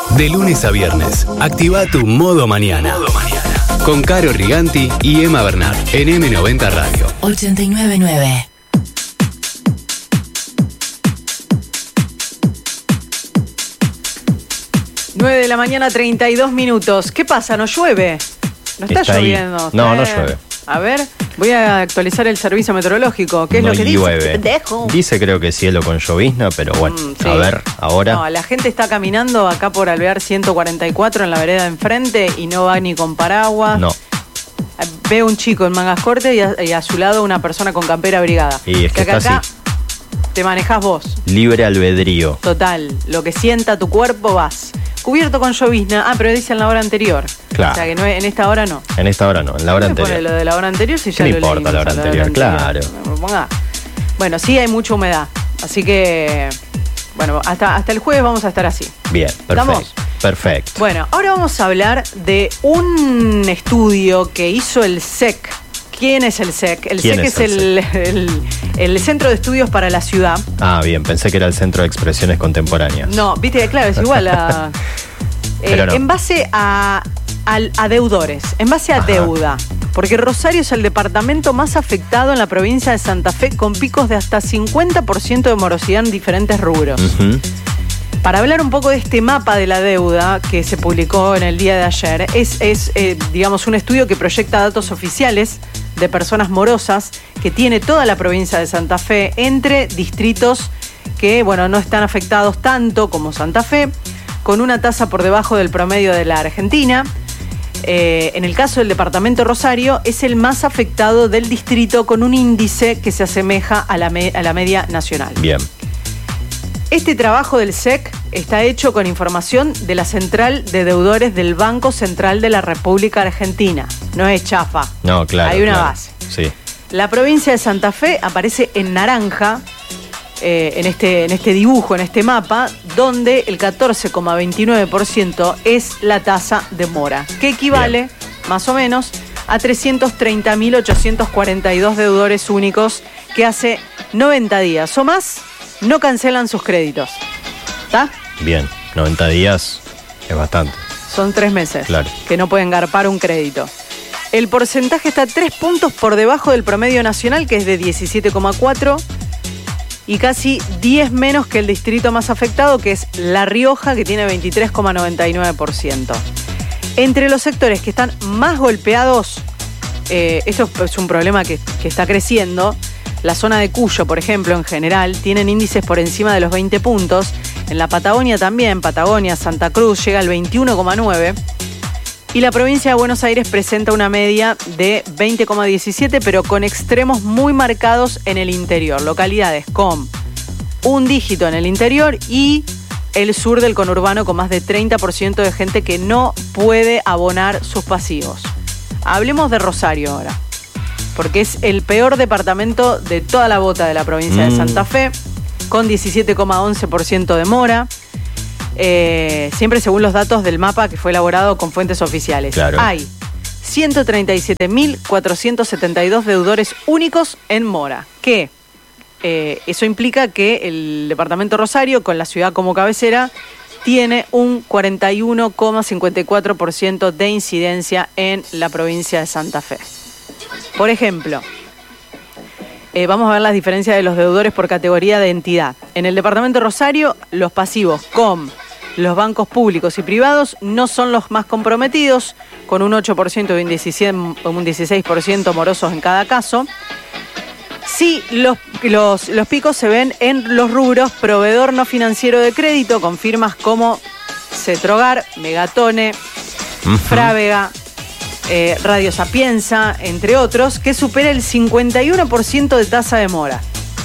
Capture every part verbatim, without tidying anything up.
De lunes a viernes, activa tu modo mañana. Modo mañana. Con Caro Riganti y Emma Bernard en eme noventa Radio. ochenta y nueve nueve. nueve de la mañana, treinta y dos minutos. ¿Qué pasa? ¿No llueve? No está, está lloviendo. Ahí. No, no llueve. A ver, voy a actualizar el servicio meteorológico. ¿Qué es no lo que llueve. dice? Dejo. Dice creo que cielo con llovizna, pero bueno, mm, sí. A ver, ahora. No, la gente está caminando acá por Alvear ciento cuarenta y cuatro en la vereda de enfrente y no va ni con paraguas. No. Ve un chico en mangas cortas y a, y a su lado una persona con campera abrigada. Y es que, que acá, acá así. Te manejás vos. Libre albedrío. Total, lo que sienta tu cuerpo vas. Cubierto con llovizna. Ah, pero dice en la hora anterior. Claro. O sea que no, en esta hora no. En esta hora no, en la hora anterior. Pone lo de la hora anterior si ya no lo importa la hora anterior, anterior, claro. Ponga. Bueno, sí hay mucha humedad. Así que, bueno, hasta, hasta el jueves vamos a estar así. Bien, perfecto. ¿Estamos? Perfecto. Bueno, ahora vamos a hablar de un estudio que hizo el S E C. ¿Quién es el S E C? El S E C es, es el, el, el Centro de Estudios para la Ciudad. Ah, bien, pensé que era el Centro de Expresiones Contemporáneas. No, viste, claro, es igual a... eh, no. En base a, a, a deudores, en base a Ajá. deuda. Porque Rosario es el departamento más afectado en la provincia de Santa Fe, con picos de hasta cincuenta por ciento de morosidad en diferentes rubros. Uh-huh. Para hablar un poco de este mapa de la deuda que se publicó en el día de ayer, es, es eh, digamos, un estudio que proyecta datos oficiales de personas morosas que tiene toda la provincia de Santa Fe entre distritos que, bueno, no están afectados tanto como Santa Fe, con una tasa por debajo del promedio de la Argentina. Eh, en el caso del departamento Rosario, es el más afectado del distrito con un índice que se asemeja a la, me- a la media nacional. Bien. Este trabajo del S E C está hecho con información de la Central de Deudores del Banco Central de la República Argentina. No es chafa. No, claro. Hay una claro. base. Sí. La provincia de Santa Fe aparece en naranja eh, en, este, en este dibujo, en este mapa, donde el catorce coma veintinueve por ciento es la tasa de mora, que equivale, Bien. más o menos, a trescientos treinta mil ochocientos cuarenta y dos deudores únicos que hace noventa días o más no cancelan sus créditos. ¿Está? Bien, noventa días es bastante. Son tres meses claro. que no pueden garpar un crédito. El porcentaje está tres puntos por debajo del promedio nacional, que es de diecisiete coma cuatro, y casi diez menos que el distrito más afectado, que es La Rioja, que tiene veintitrés coma noventa y nueve por ciento. Entre los sectores que están más golpeados, eh, esto es un problema que, que está creciendo. La zona de Cuyo, por ejemplo, en general, tienen índices por encima de los veinte puntos. En la Patagonia también, Patagonia, Santa Cruz, llega al veintiuno coma nueve. Y la provincia de Buenos Aires presenta una media de veinte coma diecisiete, pero con extremos muy marcados en el interior. Localidades con un dígito en el interior y el sur del conurbano con más de treinta por ciento de gente que no puede abonar sus pasivos. Hablemos de Rosario ahora, porque es el peor departamento de toda la bota de la provincia mm. de Santa Fe, con diecisiete coma once por ciento de mora, eh, siempre según los datos del mapa que fue elaborado con fuentes oficiales. Claro. Hay ciento treinta y siete mil cuatrocientos setenta y dos deudores únicos en mora, que eh, eso implica que el departamento Rosario, con la ciudad como cabecera, tiene un cuarenta y uno coma cincuenta y cuatro por ciento de incidencia en la provincia de Santa Fe. Por ejemplo, eh, vamos a ver las diferencias de los deudores por categoría de entidad. En el departamento Rosario, los pasivos con los bancos públicos y privados no son los más comprometidos, con un ocho por ciento y un dieciséis por ciento morosos en cada caso. Sí, los, los, los picos se ven en los rubros proveedor no financiero de crédito, con firmas como Cetrogar, Megatone, uh-huh. Frávega, Eh, Radio Sapienza, entre otros, que supera el cincuenta y uno por ciento de tasa de mora.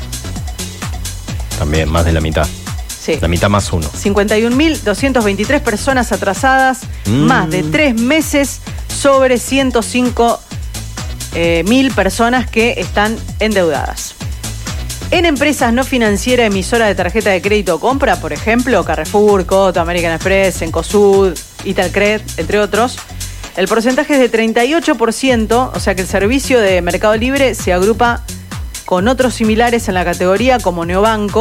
También más de la mitad. Sí. La mitad más uno. cincuenta y un mil doscientas veintitrés personas atrasadas, mm. más de tres meses, sobre ciento cinco mil eh, personas que están endeudadas. En empresas no financieras emisoras de tarjeta de crédito o compra, por ejemplo, Carrefour, Coto, American Express, Encosud, Italcred, entre otros, el porcentaje es de treinta y ocho por ciento, o sea que el servicio de Mercado Libre se agrupa con otros similares en la categoría como Neobanco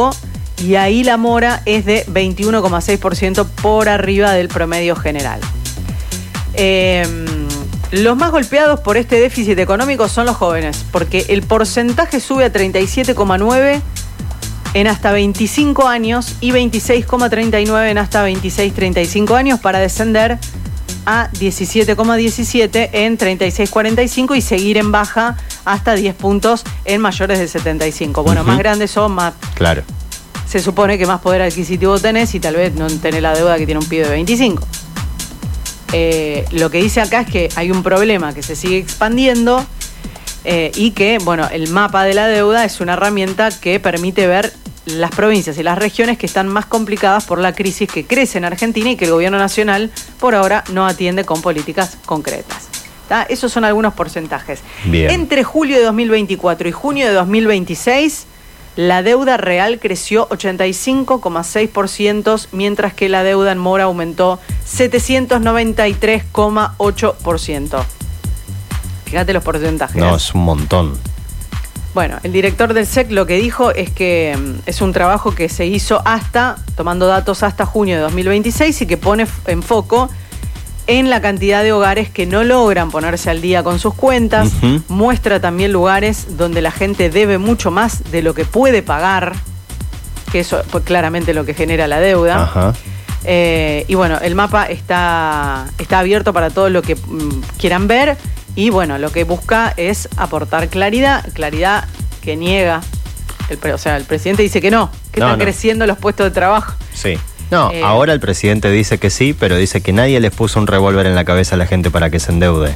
y ahí la mora es de veintiuno coma seis por ciento por arriba del promedio general. Eh, los más golpeados por este déficit económico son los jóvenes, porque el porcentaje sube a treinta y siete coma nueve por ciento en hasta veinticinco años y veintiséis coma treinta y nueve por ciento en hasta veintiséis a treinta y cinco años, para descender a diecisiete coma diecisiete por ciento en treinta y seis a cuarenta y cinco y seguir en baja hasta diez puntos en mayores de setenta y cinco. Bueno, uh-huh. Más grandes son, más... Claro. Se supone que más poder adquisitivo tenés y tal vez no tenés la deuda que tiene un pibe de veinticinco. Eh, lo que dice acá es que hay un problema que se sigue expandiendo eh, y que, bueno, el mapa de la deuda es una herramienta que permite ver las provincias y las regiones que están más complicadas por la crisis que crece en Argentina y que el gobierno nacional por ahora no atiende con políticas concretas. ¿Tá? Esos son algunos porcentajes. Bien. Entre julio de dos mil veinticuatro y junio de dos mil veintiséis, la deuda real creció ochenta y cinco coma seis por ciento, mientras que la deuda en mora aumentó setecientos noventa y tres coma ocho por ciento. Fíjate los porcentajes. No, es un montón. Bueno, el director del S E C lo que dijo es que es un trabajo que se hizo hasta, tomando datos hasta junio de dos mil veintiséis y que pone en foco en la cantidad de hogares que no logran ponerse al día con sus cuentas. Uh-huh. Muestra también lugares donde la gente debe mucho más de lo que puede pagar, que eso pues, claramente lo que genera la deuda. Ajá. Eh, y bueno, el mapa está, está abierto para todos los que mm, quieran ver. Y bueno, lo que busca es aportar claridad, claridad que niega. El, o sea, el presidente dice que no, que no, están no. creciendo los puestos de trabajo. Sí. No, eh, ahora el presidente dice que sí, pero dice que nadie les puso un revólver en la cabeza a la gente para que se endeude.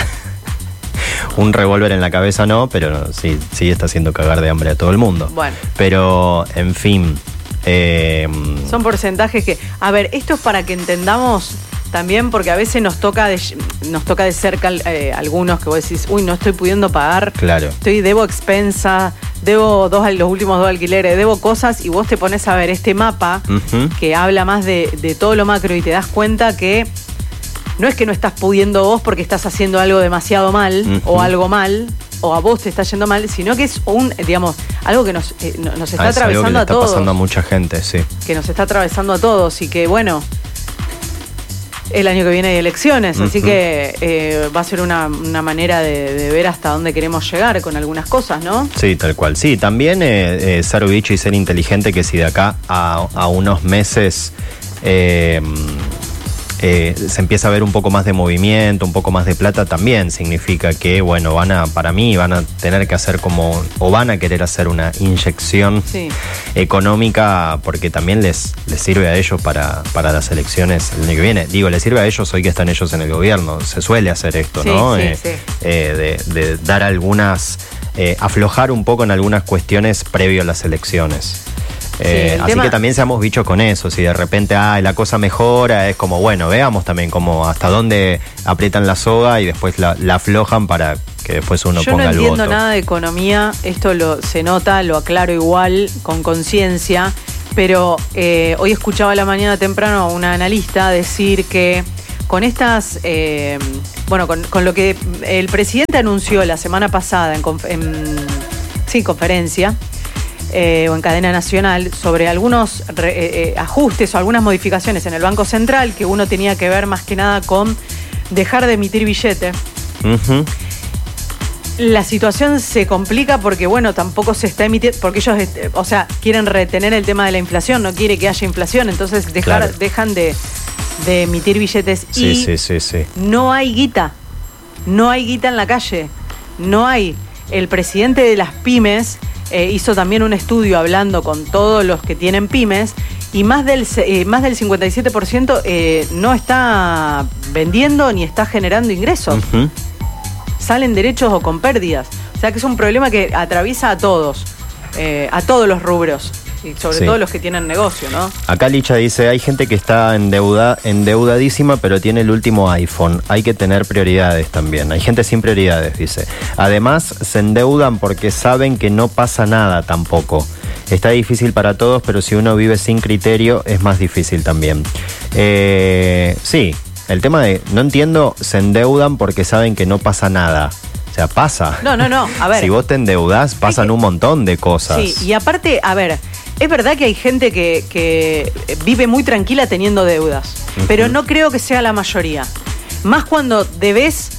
Un revólver en la cabeza no, pero sí, sí está haciendo cagar de hambre a todo el mundo. Bueno. Pero, en fin. Eh, Son porcentajes que... A ver, esto es para que entendamos... También porque a veces nos toca de, nos toca de cerca eh, algunos que vos decís, uy, no estoy pudiendo pagar, claro. Estoy, debo expensa, debo dos, los últimos dos alquileres, debo cosas, y vos te pones a ver este mapa uh-huh. que habla más de, de todo lo macro y te das cuenta que no es que no estás pudiendo vos porque estás haciendo algo demasiado mal uh-huh. o algo mal, o a vos te está yendo mal, sino que es un, digamos, algo que nos, eh, nos está ah, atravesando algo que le a está todos. pasando a mucha gente, sí. Que nos está atravesando a todos y que, bueno... El año que viene hay elecciones, uh-huh. así que eh, va a ser una, una manera de, de ver hasta dónde queremos llegar con algunas cosas, ¿no? Sí, tal cual. Sí, también eh, eh, ser bicho y ser inteligente, que si de acá a, a unos meses eh, eh, se empieza a ver un poco más de movimiento, un poco más de plata, también significa que, bueno, van a, para mí, van a tener que hacer como, o van a querer hacer una inyección sí. económica, porque también les, les sirve a ellos para, para las elecciones el año que viene. Digo, les sirve a ellos hoy que están ellos en el gobierno. Se suele hacer esto, sí, ¿no? Sí, eh, sí. Eh, de, de dar algunas, eh, aflojar un poco en algunas cuestiones previo a las elecciones. Eh, sí, así tema... que también seamos bichos con eso. Si de repente ah, la cosa mejora, es como, bueno, veamos también como hasta dónde aprietan la soga y después la, la aflojan para que después uno Yo ponga no el voto. Yo no entiendo nada de economía, esto lo, se nota, lo aclaro igual, con conciencia, pero eh, hoy escuchaba a la mañana temprano a una analista decir que con estas, eh, bueno, con, con lo que el presidente anunció la semana pasada en, en sí, conferencia, Eh, o en cadena nacional, sobre algunos re, eh, ajustes o algunas modificaciones en el Banco Central, que uno tenía que ver más que nada con dejar de emitir billete. Uh-huh. La situación se complica porque, bueno, tampoco se está emitiendo, porque ellos, o sea, quieren retener el tema de la inflación, no quiere que haya inflación, entonces dejar, claro. dejan de, de emitir billetes. Sí, y sí, sí, sí. no hay guita, no hay guita en la calle, no hay. El presidente de las pymes Eh, hizo también un estudio hablando con todos los que tienen pymes y más del, eh, más del cincuenta y siete por ciento eh, no está vendiendo ni está generando ingresos. Uh-huh. Salen derechos o con pérdidas. O sea que es un problema que atraviesa a todos, eh, a todos los rubros. Y sobre sí. todo los que tienen negocio, ¿no? Acá Licha dice, hay gente que está endeuda, endeudadísima, pero tiene el último iPhone. Hay que tener prioridades también. Hay gente sin prioridades, dice. Además, se endeudan porque saben que no pasa nada tampoco. Está difícil para todos, pero si uno vive sin criterio, es más difícil también. Eh, sí, el tema de, no entiendo, se endeudan porque saben que no pasa nada. O sea, pasa. No, no, no, a ver. Si vos te endeudás, pasan un montón de cosas. Sí, y aparte, a ver... Es verdad que hay gente que, que vive muy tranquila teniendo deudas, uh-huh. pero no creo que sea la mayoría. Más cuando debes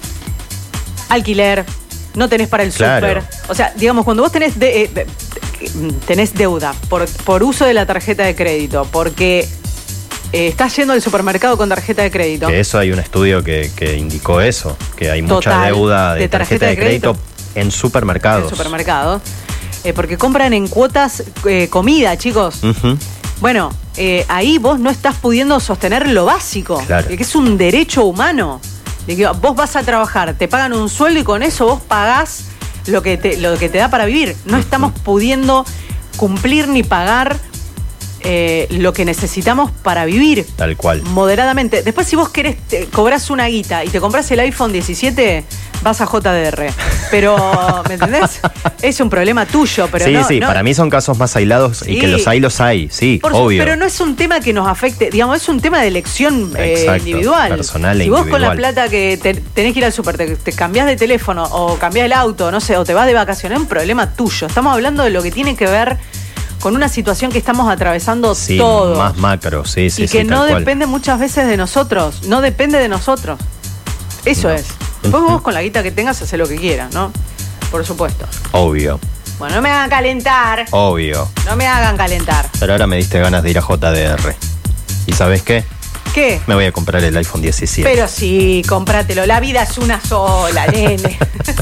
alquiler, no tenés para el claro. súper. O sea, digamos, cuando vos tenés, de, eh, de, tenés deuda por, por uso de la tarjeta de crédito, porque eh, estás yendo al supermercado con tarjeta de crédito. Que eso hay un estudio que, que indicó eso, que hay Total, mucha deuda de, de tarjeta, tarjeta de crédito, de crédito en supermercados. En supermercados. Eh, porque compran en cuotas eh, comida, chicos. Uh-huh. Bueno, eh, ahí vos no estás pudiendo sostener lo básico, claro. que es un derecho humano. De que vos vas a trabajar, te pagan un sueldo y con eso vos pagás lo que te, lo que te da para vivir. No uh-huh. estamos pudiendo cumplir ni pagar eh, lo que necesitamos para vivir. Tal cual. Moderadamente. Después, si vos querés, te cobrás una guita y te compras el iPhone diecisiete, vas a J D R. Pero, ¿me entendés? Es un problema tuyo, pero sí, no... Sí, sí, no, para mí son casos más aislados sí. y que los hay, los hay, sí, Por obvio. Su, pero no es un tema que nos afecte, digamos, es un tema de elección eh, individual. Personal e si vos individual. con la plata que te, tenés que ir al súper, te, te cambiás de teléfono o cambiás el auto, no sé, o te vas de vacaciones, es un problema tuyo. Estamos hablando de lo que tiene que ver con una situación que estamos atravesando sí, todos. Más macro, sí, sí. Y que sí, no tal depende cual. muchas veces de nosotros, no depende de nosotros. Eso no. es. Después vos con la guita que tengas haces lo que quieras, ¿no? Por supuesto. Obvio. Bueno, no me hagan calentar. Obvio. No me hagan calentar. Pero ahora me diste ganas de ir a J D R. ¿Y sabes qué? ¿Qué? Me voy a comprar el iPhone diecisiete. Pero sí, cómpratelo. La vida es una sola, nene.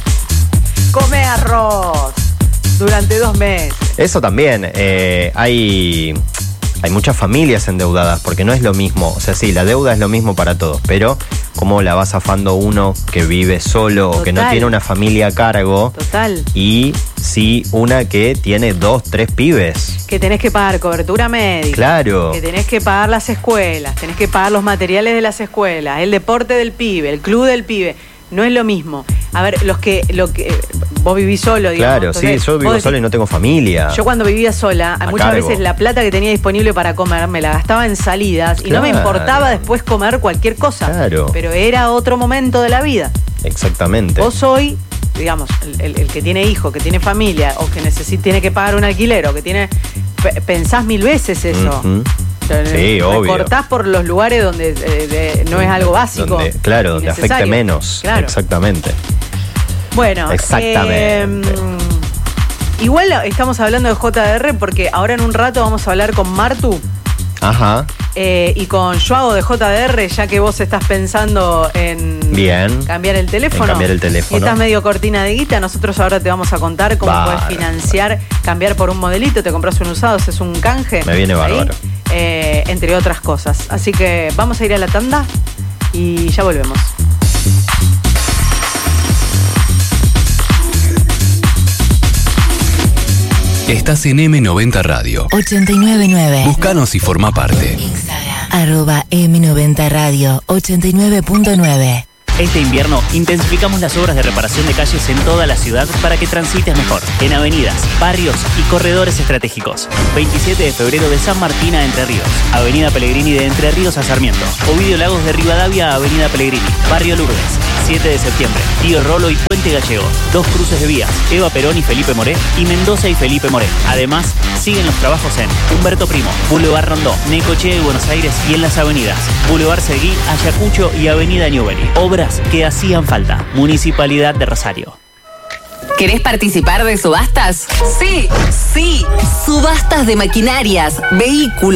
Come arroz durante dos meses. Eso también. Eh, hay... Hay muchas familias endeudadas, porque no es lo mismo. O sea, sí, la deuda es lo mismo para todos, pero cómo la va zafando uno que vive solo Total. o que no tiene una familia a cargo. Total. Y sí, una que tiene dos, tres pibes. Que tenés que pagar cobertura médica. Claro. Que tenés que pagar las escuelas, tenés que pagar los materiales de las escuelas, el deporte del pibe, el club del pibe. No es lo mismo. A ver, los que, lo que vos vivís solo, digamos. Claro, entonces, sí, yo vivo decís, solo y no tengo familia. Yo cuando vivía sola, a muchas cargo. veces la plata que tenía disponible para comer me la gastaba en salidas y claro. no me importaba después comer cualquier cosa. Claro. Pero era otro momento de la vida. Exactamente. Vos hoy, digamos, el, el, el que tiene hijo, que tiene familia, o que necesita, tiene que pagar un alquiler, o que tiene... Pensás mil veces eso. Uh-huh. Sí, obvio. Cortás por los lugares donde eh, de, no es algo básico. Donde, claro, donde afecte menos. Claro. Exactamente. Bueno, Exactamente. Eh, igual estamos hablando de J D R porque ahora en un rato vamos a hablar con Martu. Ajá. Eh, y con Joao de J D R, ya que vos estás pensando en Bien. cambiar el teléfono. En cambiar el teléfono. Y estás medio cortina de guita, nosotros ahora te vamos a contar cómo Bárbaro. puedes financiar, cambiar por un modelito, te compras un usado, haces un canje. Me viene bárbaro. Ahí, eh, entre otras cosas. Así que vamos a ir a la tanda y ya volvemos. Estás en eme noventa Radio. ochenta y nueve nueve. Búscanos y forma parte. Instagram. Arroba eme noventa Radio ochenta y nueve punto nueve. Este invierno intensificamos las obras de reparación de calles en toda la ciudad para que transites mejor, en avenidas, barrios y corredores estratégicos. veintisiete de febrero de San Martín a Entre Ríos, Avenida Pellegrini de Entre Ríos a Sarmiento, Ovidio Lagos de Rivadavia a Avenida Pellegrini, Barrio Lourdes, siete de septiembre, Tío Rolo y Puente Gallego, dos cruces de vías, Eva Perón y Felipe Moré, y Mendoza y Felipe Moré. Además, siguen los trabajos en Humberto Primo, Boulevard Rondó, Necochea y Buenos Aires y en las avenidas Boulevard Seguí, Ayacucho y Avenida Newbery. Obras que hacían falta. Municipalidad de Rosario. ¿Querés participar de subastas? Sí, sí. Subastas de maquinarias, vehículos.